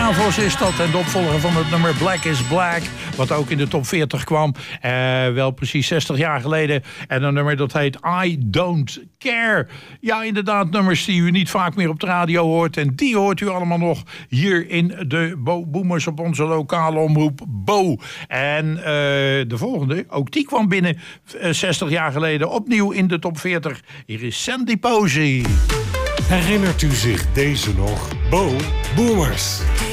Davos is dat. En de opvolger van het nummer Black is Black. Wat ook in de top 40 kwam. Wel precies 60 jaar geleden. En een nummer dat heet I Don't Care. Ja, inderdaad, nummers die u niet vaak meer op de radio hoort. En die hoort u allemaal nog hier in de Bo Boomers op onze lokale omroep Bo. En de volgende, ook die kwam binnen 60 jaar geleden opnieuw in de top 40. Hier is Sandy Posey. Herinnert u zich deze nog? Bo Boomers.